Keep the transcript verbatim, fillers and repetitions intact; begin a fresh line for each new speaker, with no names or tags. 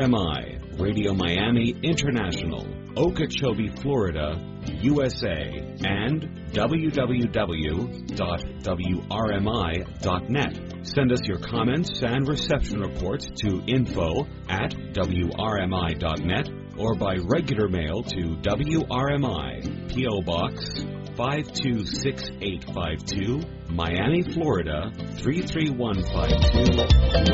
M I, Radio Miami International, Okeechobee, Florida, U S A, and w w w dot w r m i dot net. Send us your comments and reception reports to info at w r m i dot net or by regular mail to W R M I, P O. Box five two six eight five two, Miami, Florida three three one five two.